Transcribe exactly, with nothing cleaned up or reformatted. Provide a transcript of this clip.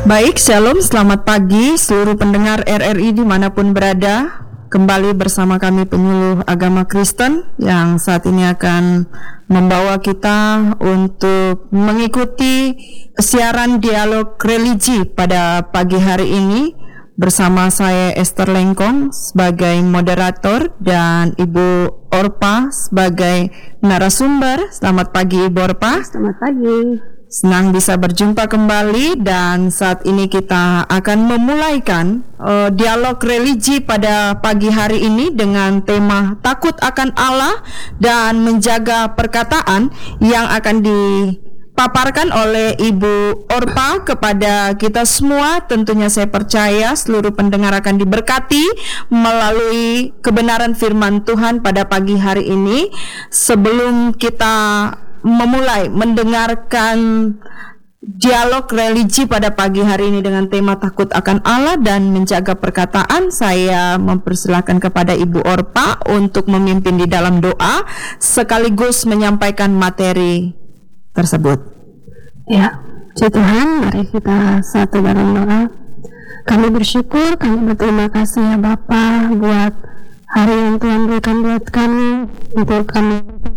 Baik, shalom, selamat pagi seluruh pendengar R R I dimanapun berada. Kembali bersama kami penyuluh agama Kristen yang saat ini akan membawa kita untuk mengikuti siaran dialog religi pada pagi hari ini bersama saya Esther Lengkong sebagai moderator dan Ibu Orpa sebagai narasumber. Selamat pagi Ibu Orpa. Selamat pagi. Senang bisa berjumpa kembali dan saat ini kita akan memulaikan uh, dialog religi pada pagi hari ini dengan tema takut akan Allah dan menjaga perkataan yang akan dipaparkan oleh Ibu Orpa kepada kita semua. Tentunya saya percaya seluruh pendengar akan diberkati melalui kebenaran firman Tuhan pada pagi hari ini. Sebelum kita memulai mendengarkan dialog religi pada pagi hari ini dengan tema takut akan Allah dan menjaga perkataan, saya mempersilahkan kepada Ibu Orpa untuk memimpin di dalam doa sekaligus menyampaikan materi tersebut. Ya, puji Tuhan, mari kita satu dalam doa. Kami bersyukur, kami berterima kasih ya Bapa buat hari yang Tuhan berikan buat kami, untuk kami